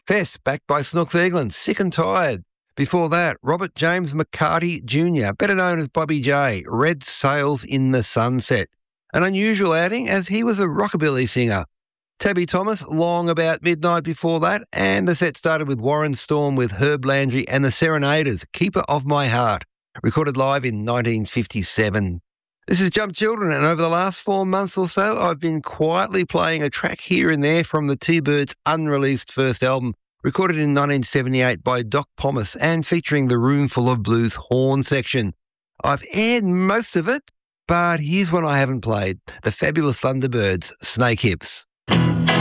Fess, backed by Snooks Eagland, Sick and Tired. Before that, Robert James McCarty Jr., better known as Bobby J, Red Sails in the Sunset. An unusual outing as he was a rockabilly singer. Tabby Thomas, Long About Midnight before that, and the set started with Warren Storm with Herb Landry and the Serenaders, Keeper of My Heart, recorded live in 1957. This is Jump Children, and over the last 4 months or so, I've been quietly playing a track here and there from the T-Birds' unreleased first album, recorded in 1978 by Doc Pomus and featuring the Roomful of Blues horn section. I've aired most of it, but here's one I haven't played, the Fabulous Thunderbirds, Snake Hips.